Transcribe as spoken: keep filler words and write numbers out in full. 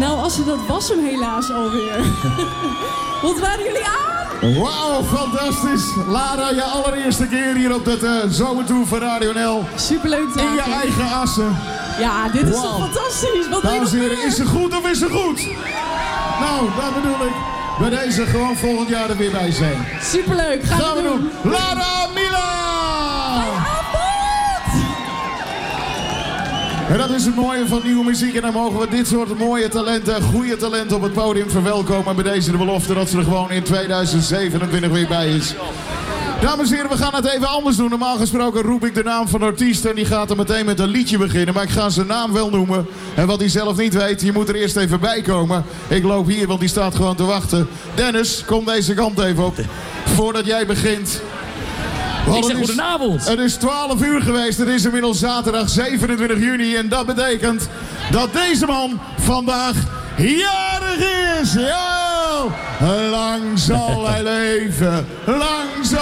Nou, Asse, dat was hem helaas alweer. Wat waren jullie aan? Wauw, fantastisch. Lara, je allereerste keer hier op het uh, Zomertour van Radio N L. Superleuk, in je eigen Assen. Ja, dit is wow. toch fantastisch. Wat Dames en heren, is ze goed of is ze goed? Nou, dat bedoel ik. Bij deze gewoon volgend jaar er weer bij zijn. Superleuk, gaan, gaan we doen. doen. Lara Mila! En dat is het mooie van nieuwe muziek. En dan mogen we dit soort mooie talenten, goede talenten op het podium verwelkomen. Bij deze de belofte dat ze er gewoon in tweeduizend zevenentwintig weer bij is. Dames en heren, we gaan het even anders doen. Normaal gesproken roep ik de naam van de artiest en die gaat er meteen met een liedje beginnen. Maar ik ga zijn naam wel noemen. En wat hij zelf niet weet, je moet er eerst even bij komen. Ik loop hier, want die staat gewoon te wachten. Dennis, kom deze kant even op. Voordat jij begint. Ik zeg goedenavond. Het is twaalf uur geweest. Het is inmiddels zaterdag zevenentwintig juni. En dat betekent dat deze man vandaag jarig is. Ja, lang zal hij leven. Lang zal